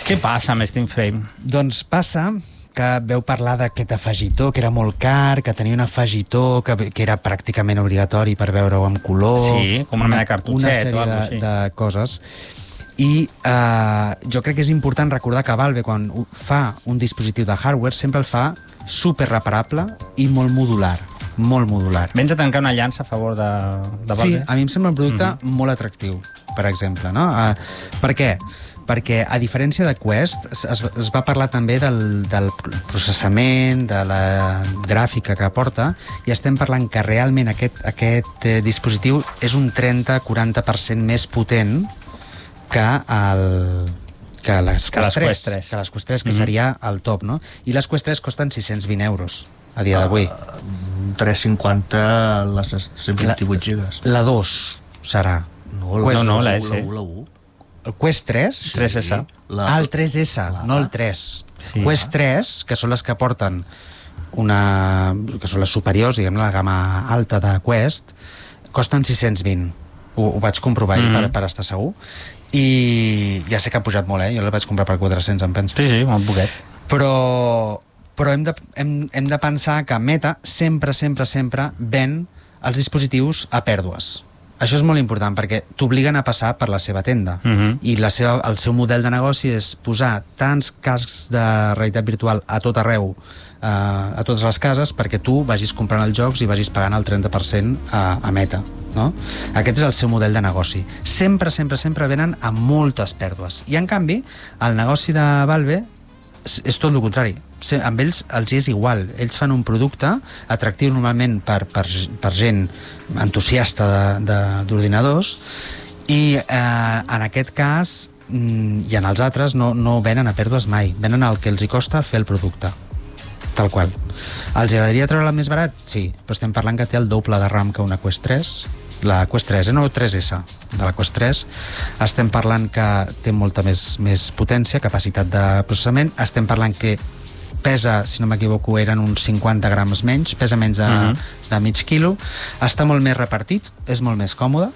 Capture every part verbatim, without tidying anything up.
Què passa amb Steam Frame? Doncs passa que veu parlar d'aquest afegitó, que era molt car, que tenia un afegitó que, que era pràcticament obligatori per veure-ho amb color... Sí, com una mena de cartutxet una sèrie o alguna de, cosa així. de coses. I eh, jo crec que és important recordar que Valve, quan fa un dispositiu de hardware, sempre el fa super reparable i molt modular. Molt modular. Vens a tancar una llança a favor de, de Valve? Sí, a mi em sembla un producte Mhm. molt atractiu, per exemple. No? Uh, per què? Perquè, a diferència de Quest, es, es va parlar també del, del processament, de la gràfica que aporta, i estem parlant que realment aquest, aquest eh, dispositiu és un trenta a quaranta per cent més potent que el... que les Que les Quest tres, Quest tres. que les Quest tres, que Mhm. seria el top, no? I les Quest tres costen sis-cents vint euros a dia d'avui. Uh, tres coma cinquanta les cent vint-i-vuit gigas. La dos serà. No, Quest- no, no, la la U, S. la U, la U. El Quest tres? tres S. La- Ah, el tres S, la- no el tres. Sí. Quest tres, que són les que porten una... que són les superiors, diguem, la gamma alta de Quest, costen sis-cents vint. Ho, ho vaig comprovar ahir Mhm. per, per estar segur. I ja sé que ha pujat molt, eh? Jo el vaig comprar per quatre-cents, em penso. Sí, sí, un poquet. Però, però hem, de, hem, hem de pensar que Meta sempre, sempre, sempre ven els dispositius a pèrdues. Això és molt important perquè t'obliguen a passar per la seva tenda. Mhm. I la seva, el seu model de negoci és posar tants cascs de realitat virtual a tot arreu, eh, a totes les cases, perquè tu vagis comprant els jocs i vagis pagant el trenta per cent a, a Meta. No? Aquest és el seu model de negoci. Sempre, sempre, sempre venen a moltes pèrdues. I, en canvi, el negoci de Valve és, és tot el contrari. Se- Amb ells els hi és igual. Ells fan un producte atractiu normalment per, per, per gent entusiasta de- de- d'ordinadors i eh, en aquest cas mm, i en els altres no, no venen a pèrdues mai. Venen el que els hi costa fer el producte. Tal qual. Els agradaria treure-la més barat? Sí, però estem parlant que té el doble de RAM que una Quest tres. La Quest tres, eh? No tres S, de la Quest tres. Estem parlant que té molta més, més potència, capacitat de processament. Estem parlant que pesa, si no m'equivoco, eren uns cinquanta grams menys, pesa menys de, Mhm. de mig quilo. Està molt més repartit, és molt més còmode.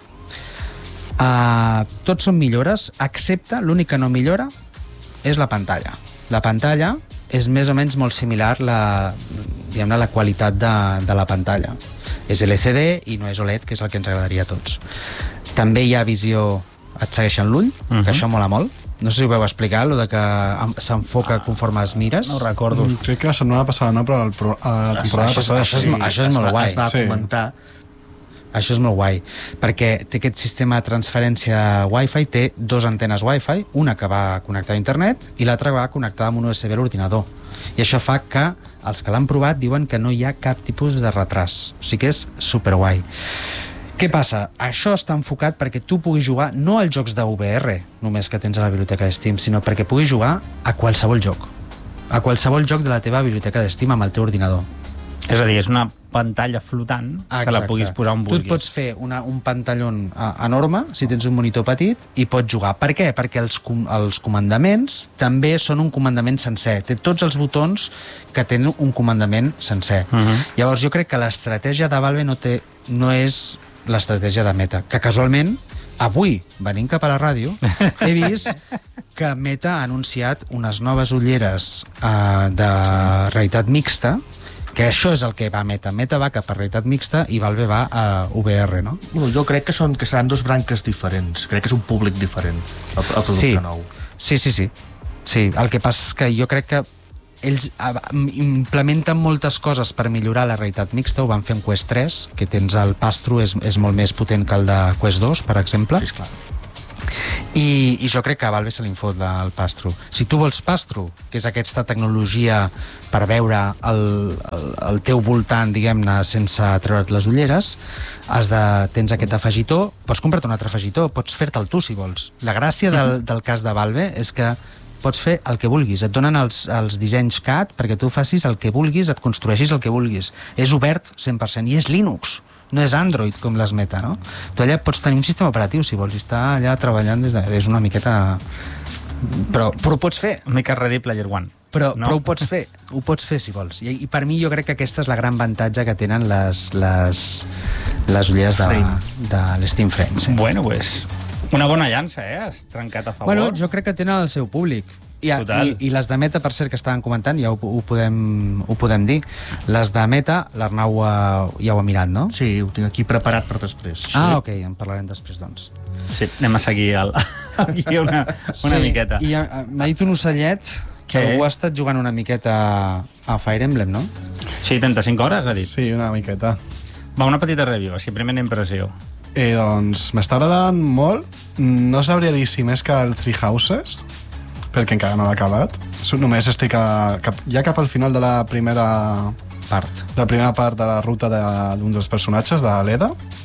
Uh, tots són millores, excepte l'únic que no millora és la pantalla. La pantalla és més o menys molt similar la, diguem-ne, la qualitat de, de la pantalla. És L C D i no és O L E D, que és el que ens agradaria a tots. També hi ha visió et segueixen l'ull, uh -huh. que això mola molt. No sé si ho veu explicar, lo de que em- s'enfoca ah, conforme es mires. No ho recordo. Mm, crec que la setmana passada no, però el pro, a la temporada Això és- passada això és sí. mo- això és es molt va, guai. Es va Sí. comentar. Això és molt guai, perquè té aquest sistema de transferència Wi-Fi, té dos antenes Wi-Fi, una que va connectada a internet i l'altra va connectada amb un U S B a l'ordinador. I això fa que els que l'han provat diuen que no hi ha cap tipus de retras. O sigui que és superguai. Què passa? Això està enfocat perquè tu puguis jugar no als jocs de V R, només que tens a la biblioteca de Steam, sinó perquè puguis jugar a qualsevol joc. A qualsevol joc de la teva biblioteca de Steam amb el teu ordinador. És a dir, és una pantalla flotant Ah, que la exacte. puguis posar on Tu vulguis. et pots fer una, un pantallon eh, enorme, si tens un monitor petit, i pots jugar. Per què? Perquè els, com, els comandaments també són un comandament sencer. Té tots els botons que tenen un comandament sencer. Uh -huh. Llavors, jo crec que l'estratègia de Valve no, té, no és l'estratègia de Meta, que casualment, avui, venint cap a la ràdio, he vist que Meta ha anunciat unes noves ulleres eh, de realitat mixta, que això és el que va a Meta. Meta va cap a realitat mixta i Valve va a V R, no? Bueno, jo crec que són que seran dos branques diferents. Crec que és un públic diferent, el, el producte Sí. nou. Sí, sí, sí. Sí, el que passa és que jo crec que ells ah, implementen moltes coses per millorar la realitat mixta. Ho van fer en Quest tres, que tens el pass-through, és, és molt més potent que el de Quest dos, per exemple. Sí, esclar. I, i jo crec que a Valve se li fot la, el pass-through. Si tu vols pass-through, que és aquesta tecnologia per veure el, el, el teu voltant, diguem-ne, sense treure't les ulleres, has de, tens aquest afegitó, pots comprar-te un altre afegitó, pots fer-te'l tu, si vols. La gràcia del, del cas de Valve és que pots fer el que vulguis. Et donen els, els dissenys C A D perquè tu facis el que vulguis, et construeixis el que vulguis. És obert cent per cent i és Linux. No és Android com les Meta, no? Tu allà pots tenir un sistema operatiu, si vols, i estar allà treballant des de... És una miqueta... Però, però ho pots fer. Una mica Ready Player One. Però, No? però ho pots fer, ho pots fer si vols. I, i per mi jo crec que aquesta és la gran avantatge que tenen les, les, les ulleres de, Frame. de l'Steam Frame. Sí. Bueno, pues, una bona llança, eh? Has trencat a favor. Bueno, jo crec que tenen el seu públic. I, i, I les de Meta, per cert, que estaven comentant, ja ho, ho, podem, ho podem dir. Les de Meta, l'Arnau ja ho ha mirat, no? Sí, ho tinc aquí preparat per després. Ah, ok, en parlarem després, doncs. Sí, anem a seguir el, aquí una, una sí, miqueta. I m'ha dit un ocellet que Què? algú ha estat jugant una miqueta a Fire Emblem, no? Sí, trenta-cinc hores, ha dit. Sí, una miqueta. Va, una petita review, així, primera impressió. Eh, doncs m'està agradant molt. No sabria dir si més que el Three Houses, perquè encara no l'he acabat. Només estic a, cap, ja cap al final de la primera Part. de la primera part de la ruta d'un de, dels personatges, de l'Eda.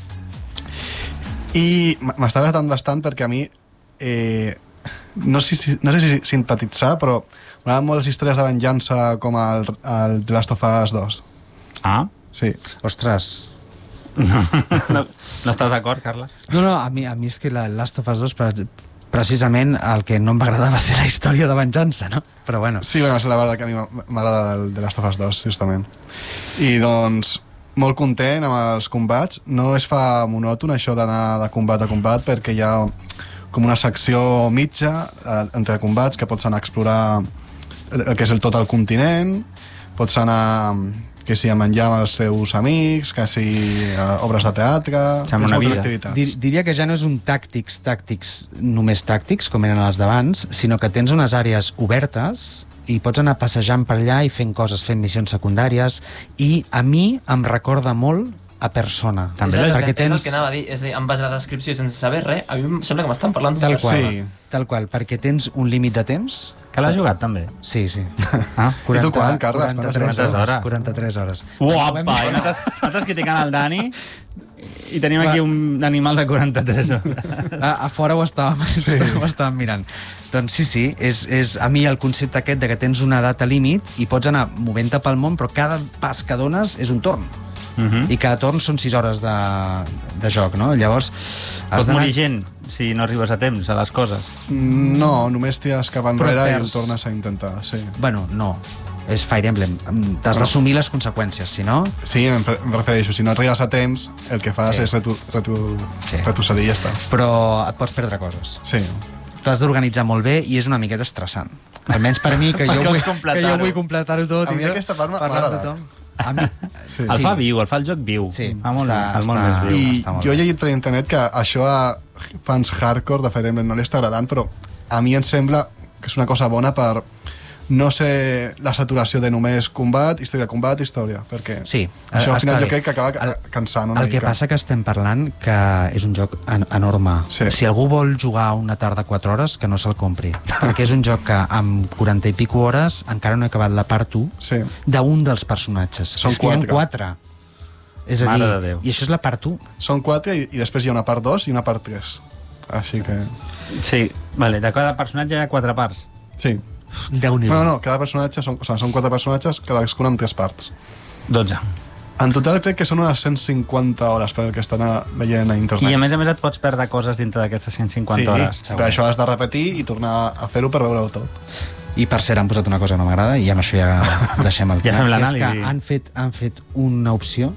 I m'està agradant bastant perquè a mi eh, no, sé si, no sé si simpatitzar, però m'agraden molt les històries de venjança com el, el The Last of Us dos. Ah? Sí. Ostres. No, no estàs d'acord, Carles? No, no, a mi, a mi és que la Last of Us dos, precisament el que no em va agradar va ser la història de venjança, no? Però bueno. Sí, bueno, és la veritat que a mi m'agrada el The Last of Us dos, justament. I doncs, molt content amb els combats. No es fa monòton això d'anar de combat a combat, perquè hi ha com una secció mitja eh, entre combats que pots anar a explorar el que és el tot el continent, pots anar que si a menjar amb els seus amics, que si uh, obres de teatre, tens moltes activitats. Dir, diria que ja no és un tàctics, tàctics, només tàctics, com eren els d'abans, sinó que tens unes àrees obertes i pots anar passejant per allà i fent coses, fent missions secundàries, i a mi em recorda molt a Persona. També és, el, perquè tens... tens... és el que anava a dir, és a dir, en base a la descripció sense saber res, a mi em sembla que m'estan parlant tal qual, sí. tal qual, perquè tens un límit de temps. Que l'has jugat, també? Sí, sí. Ah? quaranta, I tu quan, Carles? quaranta-tres hores. quaranta-tres hores. Uapa! I nosaltres criticant el Dani i tenim aquí un animal de quaranta-tres hores. A, a fora ho estàvem, sí. ho estàvem mirant. Doncs sí, sí, és, és a mi el concepte aquest de que tens una data límit i pots anar movent-te pel món, però cada pas que dones és un torn. Uh -huh. I cada torn són sis hores de, de joc, no? Llavors... Pots morir gent si no arribes a temps a les coses? No, només tires cap enrere i ho tornes a intentar, sí. Bueno, no. És Fire Emblem. T'has d'assumir les conseqüències, si no... Sí, em, em refereixo. Si no arribes a temps, el que fas sí. és retu, retu, sí. retrocedir i ja està. Però et pots perdre coses. Sí. T'has d'organitzar molt bé i és una miqueta estressant. Almenys per mi, que jo vull, que jo vull completar-ho tot. A mi aquesta part m'ha agradat. A mi... sí. El fa viu, el fa el joc viu. Sí, fa molt, està, molt està, més viu. I està molt jo he bé. llegit per internet que això a fans hardcore de Fire Emblem no li està agradant, però a mi em sembla que és una cosa bona per no ser la saturació de només combat, història, combat, història, perquè sí, això al final bé. jo crec que acaba el, cansant una el mica. El que passa que estem parlant que és un joc en enorme. Sí. Si algú vol jugar una tarda quatre hores, que no se'l compri, perquè és un joc que amb quaranta i pico hores encara no he acabat la part u sí. d'un dels personatges. Són és que quatre. hi ha quatre. És a Mare dir, de Déu. i això és la part u. Són quatre i, i després hi ha una part dos i una part tres. Així que... Sí, vale, de cada personatge hi ha quatre parts. Sí. Déu-n'hi-do. No, no, cada personatge són, o sigui, són quatre personatges, cadascun amb tres parts. dotze. En total crec que són unes cent cinquanta hores per el que estan a, veient a internet. I a més a més et pots perdre coses dintre d'aquestes cent cinquanta sí, hores. Sí, però això has de repetir i tornar a fer-ho per veure-ho tot. I per cert, han posat una cosa que no m'agrada i amb això ja deixem el ja fem l'anàlisi. És que han fet, han fet una opció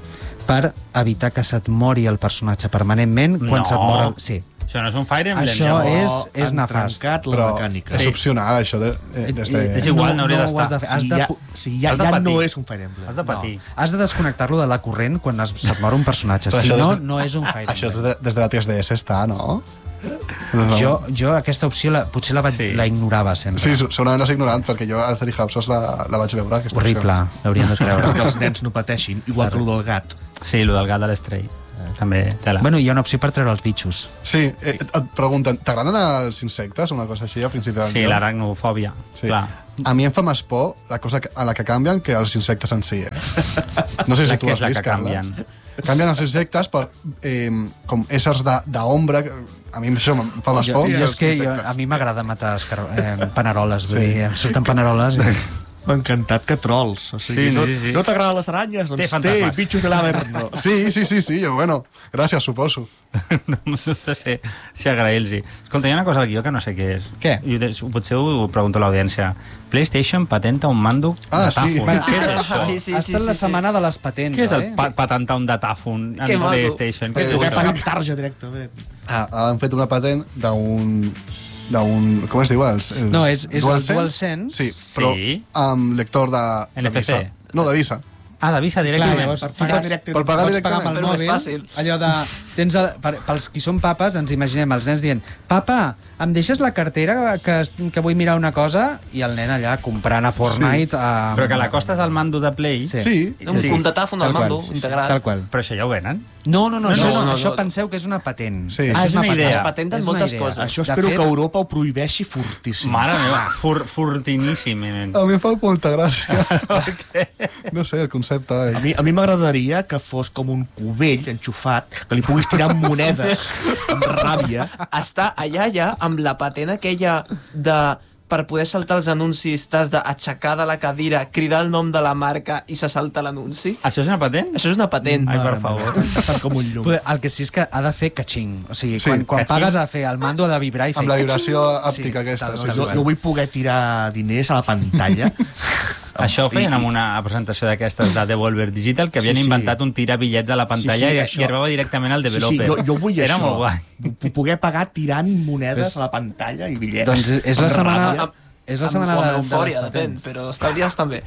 per evitar que se't mori el personatge permanentment quan no. se't mor el... Sí. Això no és un Fire Emblem. Això llavors. és, és nefast. La però mecànica. és Sí. opcional, això. De, de, des de... És igual, no hauria ho d'estar. has de fer. Has Si de, ja, pu- si ja, Has de ja patir. no és un Fire Emblem. Has de patir. no. Has de desconnectar-lo de la corrent quan es, se't mor un personatge. Però Si això no, des de- no és un Fire Això és Emblem. de, des de la tres D S està, no? Jo, jo aquesta opció la, potser la, vaig, Sí. la ignorava sempre. Sí, segurament l'has ignorant, perquè jo al Three Houses la, la vaig veure. Aquesta Horrible, l'haurien de treure. Que els nens no pateixin, igual que el del gat. Sí, el del gat de l'Estray. També tela. Bueno, hi ha una opció per treure els bitxos. Sí, eh, et pregunten, t'agraden els insectes o una cosa així al principi del Sí, joc? l'aracnofòbia. Sí. Clar. A mi em fa més por la cosa que- a la que canvien que els insectes en si, eh? No sé si La tu que has és la vist, que Carles. canvien. Canvien els insectes per, eh, com éssers de- d'ombra. A mi això em fa més Jo, por. jo que és els que jo, insectes. a mi m'agrada matar escar... eh, paneroles, vull Sí. dir, em surten paneroles i... M'ha encantat que trolls. O sigui, Sí, no, sí, sí. no t'agraden les aranyes? Té Doncs té, fantasmes. bitxos de l'Averno. Sí, sí, sí, sí, jo, bueno, gràcies, suposo. no, no sé si agrair-los. Escolta, hi ha una cosa al guió que no sé què és. Què? I ho- potser ho pregunto a l'audiència. PlayStation patenta un mando Ah, de sí. Tafun. Què és això? Sí, sí, ha sí, estat sí, la sí. setmana de les patents, Què és el eh? pa patentar un datàfon en Que maco. PlayStation? Què Eh, és Ho he això? pagat amb tarja directament. Ah, han fet una patent d'un d'un... Com es diu? Els, el, No, és- és el DualSense? DualSense. Sí, però Sí. amb lector de, de N F C. Visa. No, de Visa. Ah, de Visa Clar, directament. llavors, Per tu pagar pots- directe- per pagar pots pagar amb el Però és mòbil. fàcil. Allò de... Tens el, per, pels qui són papes, ens imaginem els nens dient «Papa, em deixes la cartera que, es- que vull mirar una cosa?» I el nen allà comprant a Fortnite... Sí. A... Però que l'acostes al mando de Play. Sí. Sí. Un, Sí. un datàfon al Tal qual, mando, sí, sí. integrat. Tal qual. Però això ja ho venen. No, no, no, No, això, no, és- no, això no. penseu que és una patent. Sí. Ah, és una idea. Es patenten És una moltes idea. coses. Això De espero fet- que Europa ho prohibeixi fortíssim. Mare meva, fur, furtiníssim. A mi em fa molta gràcia. No sé, el concepte. A mi, a mi m'agradaria que fos com un cubell enxufat, que li puguis tirar monedes amb ràbia. Està allà ja amb la patent aquella de per poder saltar els anuncis t'has d'aixecar de la cadira, cridar el nom de la marca i se salta l'anunci. Això és una patent? Això és una patent. Ai, per Mare favor. meva, Està com un llum. Poder- El que sí és que ha de fer catxing. O sigui, Sí, quan, quan catxing. pagues ha de fer el mando, ha de vibrar i fer Amb la catxing. vibració òptica aquesta, tal, sí, tal sí, Jo, qual. jo vull poder tirar diners a la pantalla. Això ho feien amb una presentació d'aquestes de Devolver Digital, que havien Sí, sí. inventat un tirar bitllets a la pantalla Sí, sí, i, això- i arribava directament al Sí, sí, developer. jo, jo vull Era això. molt guai. P- Poder pagar tirant monedes És- a la pantalla i bitllets. Doncs és, és la Amb setmana... ràbia. És la setmana o de, amb de eufòria, les depèn, patents. però estalvies també.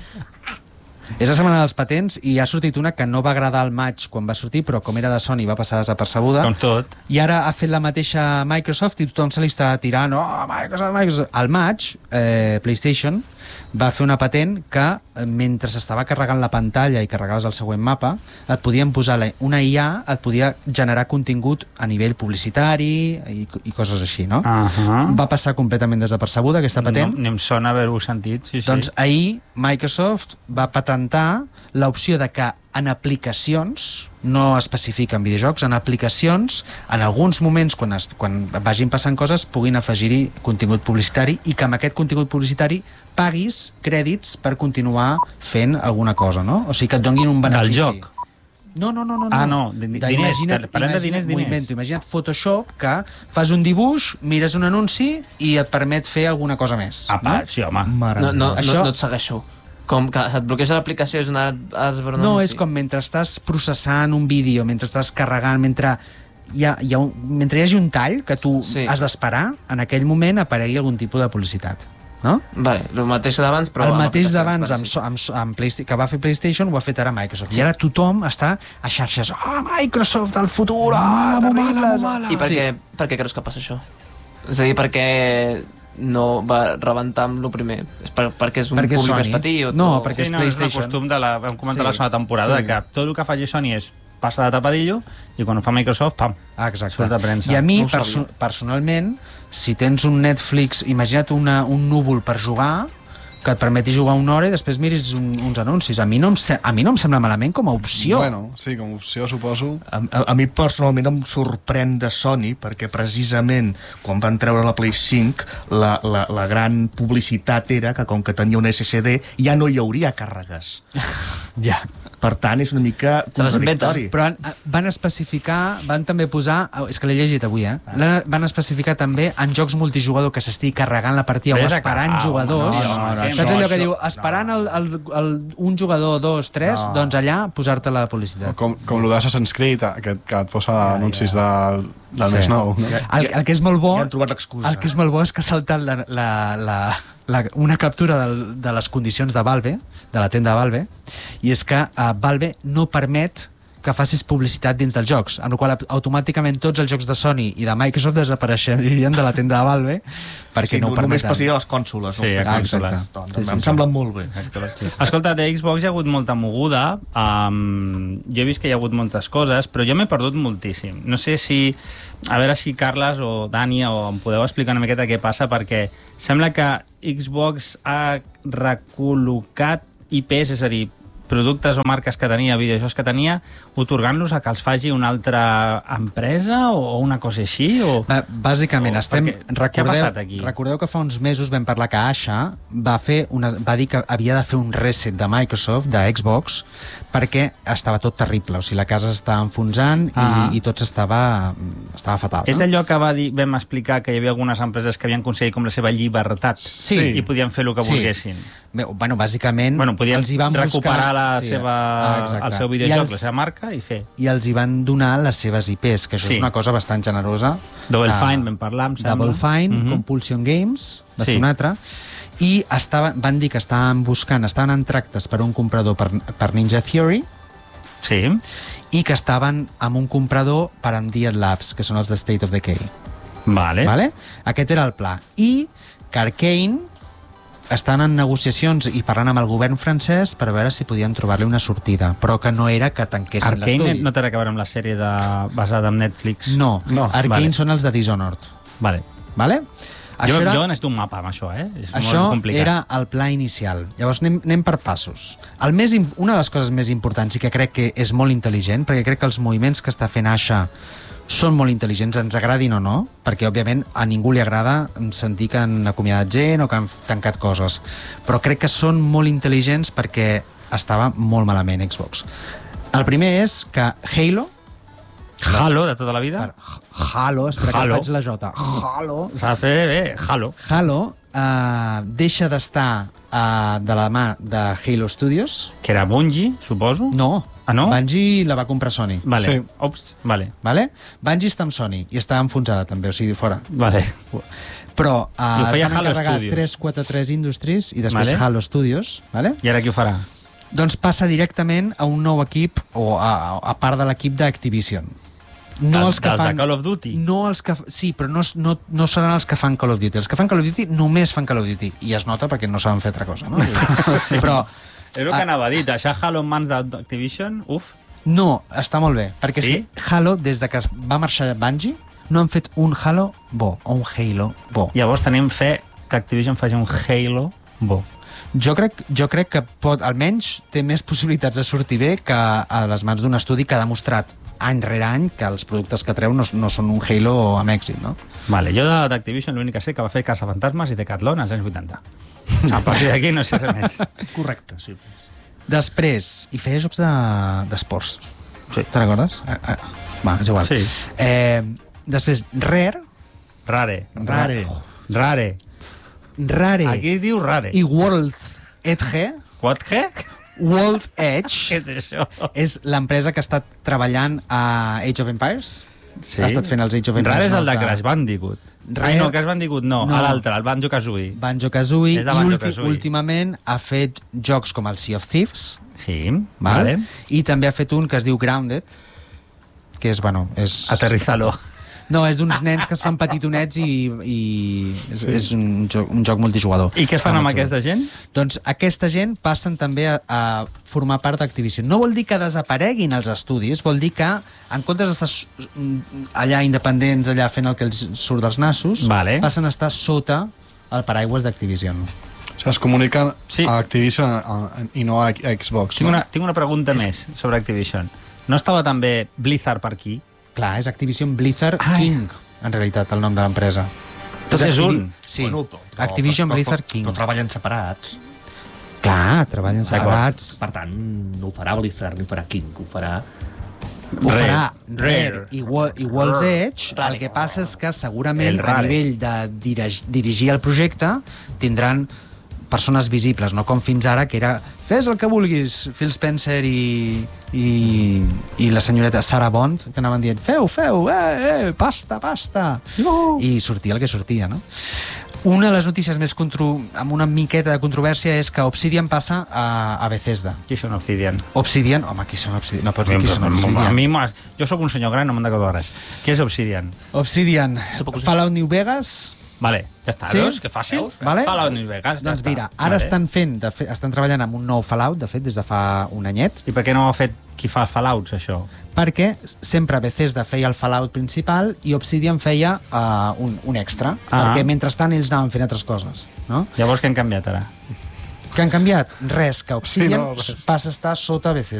És la setmana dels patents i ha sortit una que no va agradar al maig quan va sortir, però com era de Sony va passar desapercebuda. Com tot. I ara ha fet la mateixa Microsoft i tothom se li està tirant oh, Microsoft, Microsoft. Al maig, eh, PlayStation va fer una patent que eh, mentre s'estava carregant la pantalla i carregaves el següent mapa, et podien posar la, una I A, et podia generar contingut a nivell publicitari i, i coses així, no? Uh -huh. Va passar completament desapercebuda aquesta patent. No, ni em sona haver-ho sentit, sí, sí. Doncs ahir Microsoft va patentar l'opció de que en aplicacions, no especifica en videojocs, en aplicacions, en alguns moments, quan, es, quan vagin passant coses, puguin afegir-hi contingut publicitari i que amb aquest contingut publicitari paguis crèdits per continuar fent alguna cosa, no? O sigui, que et donguin un benefici. Del joc? No, no, no, no. Ah, no, de- De- diners, imagina't- parlem de imagina't- diners, m'ho diners. invento, imagina't Photoshop, que fas un dibuix, mires un anunci i et permet fer alguna cosa més. A part, sí, home. Mare No, no, meva. Això- no, no et segueixo. Com que se't bloqueja l'aplicació és una... Has de veure un No, anunci. és com mentre estàs processant un vídeo, mentre estàs carregant, mentre hi, ha, hi ha un, mentre hi hagi un tall que tu Sí. has d'esperar, en aquell moment aparegui algun tipus de publicitat. No? Vale, el mateix d'abans, però... el amb mateix aplicacions, d'abans vale, amb, sí. so- amb, so- amb Playsta- que va fer PlayStation ho ha fet ara Microsoft. I ara tothom està a xarxes. Oh, Microsoft, el futur! Oh, Mala, molt mala, terribles." molt mala. I per, Sí. què, per què creus que passa això? És a dir, per què no va rebentar amb el primer? És per, perquè és un Perquè és públic més Sony. petit? O No, o- perquè Sí, és no, és un PlayStation. costum de la... Vam comentar Sí, la segona temporada, sí. que tot el que faci Sony és passa de tapadillo i quan ho fa Microsoft, pam, Ah, exacte. surt de premsa. I a mi, No ho perso sabia. personalment, si tens un Netflix, imagina't una, un núvol per jugar, que et permeti jugar una hora i després miris un, uns anuncis. A mi, no em se a mi no em sembla malament com a opció. Bueno, sí, com a opció, suposo. A, a, a mi personalment em sorprèn de Sony perquè precisament quan van treure la Play cinc la, la, la gran publicitat era que com que tenia un S S D ja no hi hauria càrregues. Ja. Per tant, és una mica Se les inventen. contradictori. Però han, van especificar, van també posar, oh, és que l'he llegit avui, eh? L'han- Van especificar també en jocs multijugador que s'estigui carregant la partida o Vés a esperant cagar, jugadors. home, no, no, no, Saps no, allò que això- diu, esperant el, el, el, un jugador, dos, tres, No. doncs allà posar-te la O publicitat. com, com el d'Assassin's Creed, que, que et posa Ja, anuncis ja. del, del Sí. més nou. No? El, el que és molt bo, Ja han trobat l'excusa. el que és molt bo és que ha saltat la, la, la, la, una captura del, de les condicions de Valve, de la tenda de Valve, i és que uh, Valve no permet que facis publicitat dins dels jocs, en la qual cosa automàticament tots els jocs de Sony i de Microsoft desapareixerien de la tenda de Valve perquè Sí, no ho no, només permeten. passaria a les cònsoles. Sí, els a P Cs. cònsoles. Doncs, Sí, sí, em sí. sembla molt bé. Escolta, de Xbox hi ha hagut molta moguda. Um, jo he vist que hi ha hagut moltes coses, però jo m'he perdut moltíssim. No sé si... A veure si Carles o Dani o em podeu explicar una miqueta què passa, perquè sembla que Xbox ha recol·locat I Ps, és a dir, productes o marques que tenia, videojocs que tenia, otorgant-los a que els faci una altra empresa o una cosa així? O... Ba- Bàsicament, O estem... perquè- què ha Recordeu, passat aquí? recordeu que fa uns mesos vam parlar que Asha va, fer una, va dir que havia de fer un reset de Microsoft, de Xbox, perquè estava tot terrible. O sigui, la casa estava enfonsant Ah. i, i tot estava, estava fatal. És no? allò que va dir, vam explicar que hi havia algunes empreses que havien aconseguit com la seva llibertat Sí. i podien fer el que Sí. volguessin. Bé, bueno, bàsicament... Bueno, podien els hi van recuperar buscar... la sí, seva, ah, el seu I videojoc, els, la seva marca, i fer. I els hi van donar les seves I Ps, que això Sí. és una cosa bastant generosa. Double Ah, Fine, vam parlar, em sembla. Double Fine, Mhm. Compulsion Games, va Sí. ser un altre, i estava, van dir que estaven buscant, estaven en tractes per un comprador per, per Ninja Theory, Sí. i que estaven amb un comprador per Undead Labs, que són els de State of Decay. Vale. Vale? Aquest era el pla. I que Arcane estan en negociacions i parlant amb el govern francès per veure si podien trobar-li una sortida, però que no era que tanquessin Arcane l'estudi. no té res a veure amb la sèrie de... basada en Netflix? No, No. Arcane Vale. són els de Dishonored. Vale. Vale? Jo, era, jo necessito un mapa amb això, eh? És això molt complicat. era el pla inicial. Llavors anem, anem per passos. El més, im- una de les coses més importants i que crec que és molt intel·ligent, perquè crec que els moviments que està fent Asha són molt intel·ligents, ens agradin o no, perquè òbviament a ningú li agrada sentir que han acomiadat gent o que han tancat coses, però crec que són molt intel·ligents perquè estava molt malament Xbox. El primer és que Halo, Halo, de tota la vida? Halo, espera Halo. que faig la J, Halo, S'ha de fer bé, Halo. Halo eh, deixa d'estar eh, de la mà de Halo Studios. Que era Bungie, suposo? No, Ah, no? Bungie la va comprar Sony. Vale. Sí. Ops, vale. Vale? Bungie està amb Sony i està enfonsada també, o sigui, fora. Vale. Però I eh, ho es feia van Halo encarregar Studios. tres quatre tres Industries i després Vale. Halo Studios. Vale? I ara qui ho farà? Doncs passa directament a un nou equip o a, a part de l'equip d'Activision. No Dels- els que dels de fan... Call of Duty? No els que... Sí, però no, no, no seran els que fan Call of Duty. Els que fan Call of Duty només fan Call of Duty. I es nota perquè no saben fer altra cosa, no? sí. Però És el que anava a dir, deixar Halo en mans d'Activision, uf. no, està molt bé. Perquè Sí? sí? Halo, des de que es va marxar Bungie, no han fet un Halo bo o un Halo bo. Llavors tenim fe que Activision faci un Halo bo. Jo crec, jo crec que pot, almenys té més possibilitats de sortir bé que a les mans d'un estudi que ha demostrat any rere any que els productes que treu no, no són un Halo amb èxit, no? Vale, jo de- d'Activision l'únic que sé que va fer Caçafantasmes i Decathlon als anys vuitanta. A partir d'aquí no sé res més. Correcte, sí. Després, i feia jocs de- d'esports. Sí. Te'n recordes? Eh, eh, va, és igual. Sí. Eh, després, Rare, Rare. Rare. Rare. Rare Aquí es diu Rare. i World Edge, What, què? World Què Edge és això? és l'empresa que ha estat treballant a Age of Empires. Sí. Ha estat fent els Age of Empires. Rare és el de nous Crash Bandicoot. Rare- Ai, no, Crash Bandicoot no, No. a l'altre, el Banjo-Kazooie. Banjo-Kazooie, És de i Banjo-Kazooie. ulti últimament ha fet jocs com el Sea of Thieves, Sí, val? vale. I també ha fet un que es diu Grounded, que és, bueno, és... Aterrizalo. No, és d'uns nens que es fan petitonets i, i és, és un, joc, un joc multijugador. I què estan Està amb molt xulo. aquesta gent? Doncs aquesta gent passen també a, a formar part d'Activision. No vol dir que desapareguin els estudis, vol dir que en comptes d'estar s- allà independents, allà fent el que els surt dels nassos, Vale. passen a estar sota el paraigües d'Activision. O sigui, es comuniquen Sí. sí. a Activision a, a, i no a, a Xbox. Tinc no? una, tinc una pregunta més sobre Activision. No estava també Blizzard per aquí? Clar, és Activision Blizzard Ai. King, en realitat, el nom de l'empresa. Tot és Activi- un. Sí, Bueno, però- però- Activision però- Blizzard però, King. Però treballen separats. Clar, treballen separats. Per tant, no ho farà Blizzard ni ho farà King, ho farà... Ho Rare. farà Rare Rare. i, Wo- i World's Edge. Rare. El que passa és que segurament El a Rare. nivell de dirig, dirigir el projecte tindran persones visibles, no com fins ara, que era fes el que vulguis, Phil Spencer i, i, i la senyoreta Sarah Bond, que anaven dient feu, feu, eh, eh, pasta, pasta. No. I sortia el que sortia, no? Una de les notícies més contro... amb una miqueta de controvèrsia és que Obsidian passa a, a Bethesda. Qui són Obsidian? Obsidian, home, qui són Obsidian? No pots dir qui són A Obsidian. mi, m'ha- jo sóc un senyor gran, no me'n recordo res. Què és Obsidian? Obsidian, Fallout New Vegas. Vale, ja està, Sí? veus? Que fàcil. Vale? Fallout New Vegas, ja Doncs està. mira, ara Vale. estan fent, de fe, estan treballant amb un nou Fallout, de fet, des de fa un anyet, I per què no ho ha fet qui fa Fallouts, això? perquè sempre Bethesda feia el Fallout principal i Obsidian feia uh, un, un extra, Ah. perquè mentrestant ells anaven fent altres coses, no? Llavors què han canviat ara? Què han canviat? Res, que Obsidian Sí, no, res. passa a estar sota Bethesda.